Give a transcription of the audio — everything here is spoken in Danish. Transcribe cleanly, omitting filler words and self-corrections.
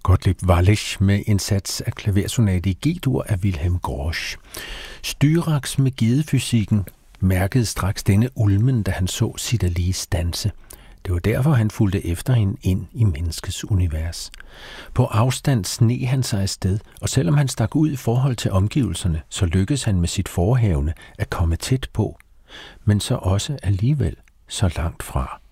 Gottlieb Wallich med en sats af klaversonate i G-dur af Wilhelm Grosch. Styrax med gedefysikken mærkede straks denne ulmen, da han så Cydalise danse. Det var derfor, han fulgte efter hende ind i menneskets univers. På afstand sneg han sig afsted, og selvom han stak ud i forhold til omgivelserne, så lykkedes han med sit forhævne at komme tæt på, men så også alligevel så langt fra.